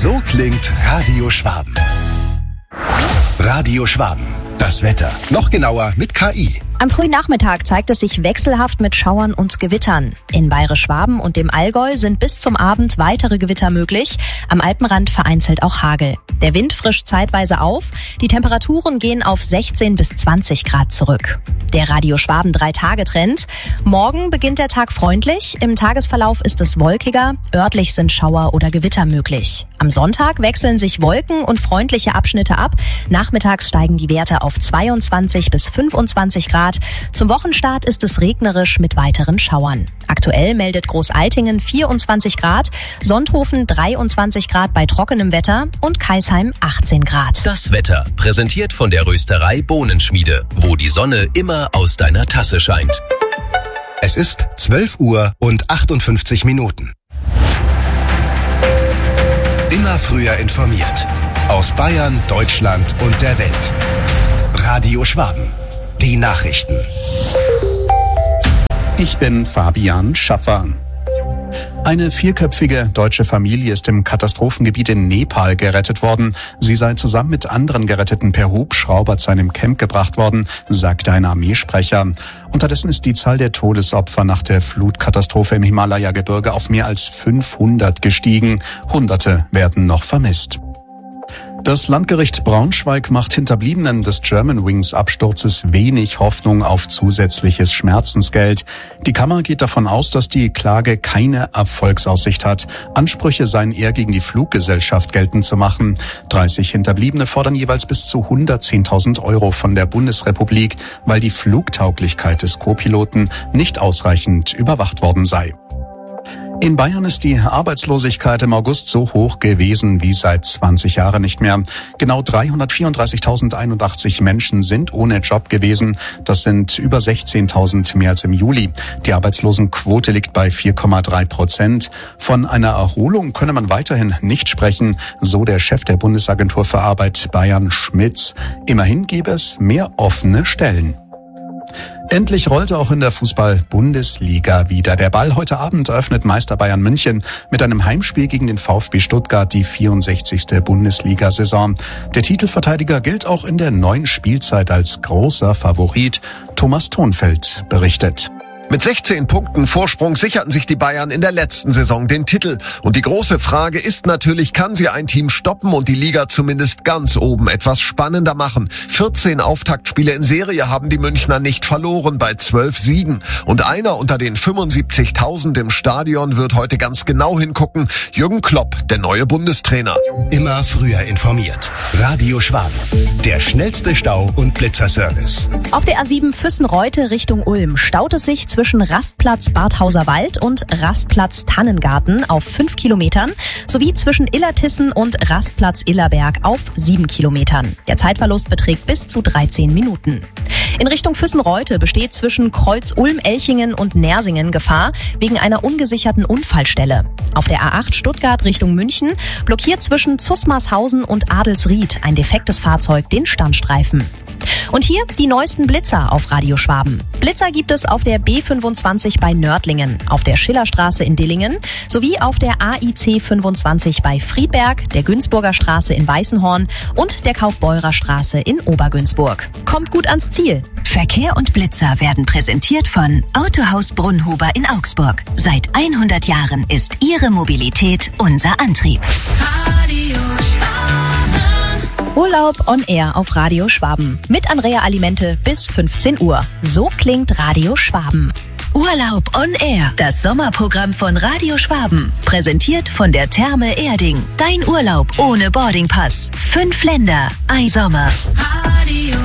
So klingt Radio Schwaben. Radio Schwaben. Das Wetter. Noch genauer mit KI. Am frühen Nachmittag zeigt es sich wechselhaft mit Schauern und Gewittern. In Bayerisch-Schwaben und dem Allgäu sind bis zum Abend weitere Gewitter möglich. Am Alpenrand vereinzelt auch Hagel. Der Wind frischt zeitweise auf. Die Temperaturen gehen auf 16 bis 20 Grad zurück. Der Radio Schwaben 3-Tage-Trend. Morgen beginnt der Tag freundlich. Im Tagesverlauf ist es wolkiger. Örtlich sind Schauer oder Gewitter möglich. Am Sonntag wechseln sich Wolken und freundliche Abschnitte ab. Nachmittags steigen die Werte auf 22 bis 25 Grad. Zum Wochenstart ist es regnerisch mit weiteren Schauern. Aktuell meldet Großaltingen 24 Grad, Sonthofen 23 Grad bei trockenem Wetter und Kaisheim 18 Grad. Das Wetter, präsentiert von der Rösterei Bohnenschmiede, wo die Sonne immer aus deiner Tasse scheint. Es ist 12 Uhr und 58 Minuten. Immer früher informiert. Aus Bayern, Deutschland und der Welt. Radio Schwaben. Die Nachrichten. Ich bin Fabian Schaffer. Eine 4-köpfige deutsche Familie ist im Katastrophengebiet in Nepal gerettet worden. Sie sei zusammen mit anderen Geretteten per Hubschrauber zu einem Camp gebracht worden, sagte ein Armeesprecher. Unterdessen ist die Zahl der Todesopfer nach der Flutkatastrophe im Himalaya-Gebirge auf mehr als 500 gestiegen. Hunderte werden noch vermisst. Das Landgericht Braunschweig macht Hinterbliebenen des Germanwings-Absturzes wenig Hoffnung auf zusätzliches Schmerzensgeld. Die Kammer geht davon aus, dass die Klage keine Erfolgsaussicht hat. Ansprüche seien eher gegen die Fluggesellschaft geltend zu machen. 30 Hinterbliebene fordern jeweils bis zu 110.000 € von der Bundesrepublik, weil die Flugtauglichkeit des Co-Piloten nicht ausreichend überwacht worden sei. In Bayern ist die Arbeitslosigkeit im August so hoch gewesen wie seit 20 Jahren nicht mehr. Genau 334.081 Menschen sind ohne Job gewesen. Das sind über 16.000 mehr als im Juli. Die Arbeitslosenquote liegt bei 4,3%. Von einer Erholung könne man weiterhin nicht sprechen, so der Chef der Bundesagentur für Arbeit Bayern Schmitz. Immerhin gäbe es mehr offene Stellen. Endlich rollte auch in der Fußball-Bundesliga wieder. Der Ball heute Abend eröffnet Meister Bayern München mit einem Heimspiel gegen den VfB Stuttgart die 64. Bundesliga-Saison. Der Titelverteidiger gilt auch in der neuen Spielzeit als großer Favorit. Thomas Thonfeld berichtet. Mit 16 Punkten Vorsprung sicherten sich die Bayern in der letzten Saison den Titel. Und die große Frage ist natürlich, kann sie ein Team stoppen und die Liga zumindest ganz oben etwas spannender machen? 14 Auftaktspiele in Serie haben die Münchner nicht verloren bei 12 Siegen. Und einer unter den 75.000 im Stadion wird heute ganz genau hingucken. Jürgen Klopp, der neue Bundestrainer. Immer früher informiert. Radio Schwaben. Der schnellste Stau- und Blitzerservice. Auf der A7 Füssen-Reute Richtung Ulm staut es sich zwischen Rastplatz Badhauser Wald und Rastplatz Tannengarten auf 5 Kilometern sowie zwischen Illertissen und Rastplatz Illerberg auf 7 Kilometern. Der Zeitverlust beträgt bis zu 13 Minuten. In Richtung Füssen-Reute besteht zwischen Kreuz Ulm-Elchingen und Nersingen Gefahr wegen einer ungesicherten Unfallstelle. Auf der A8 Stuttgart Richtung München blockiert zwischen Zusmarshausen und Adelsried ein defektes Fahrzeug den Standstreifen. Und hier die neuesten Blitzer auf Radio Schwaben. Blitzer gibt es auf der B25 bei Nördlingen, auf der Schillerstraße in Dillingen sowie auf der AIC 25 bei Friedberg, der Günzburger Straße in Weißenhorn und der Kaufbeurer Straße in Obergünzburg. Kommt gut ans Ziel. Verkehr und Blitzer werden präsentiert von Autohaus Brunnhuber in Augsburg. Seit 100 Jahren ist Ihre Mobilität unser Antrieb. Radio Schwaben. Urlaub on Air auf Radio Schwaben. Mit Andrea Alimente bis 15 Uhr. So klingt Radio Schwaben. Urlaub on Air. Das Sommerprogramm von Radio Schwaben. Präsentiert von der Therme Erding. Dein Urlaub ohne Boardingpass. 5 Länder. Ein Sommer. Radio